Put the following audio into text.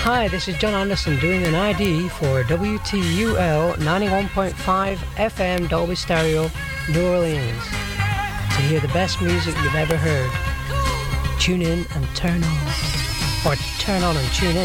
Hi, this is John Anderson doing an ID for WTUL 91.5 FM Dolby Stereo, New Orleans. To hear the best music you've ever heard, tune in and turn on. Or turn on and tune in.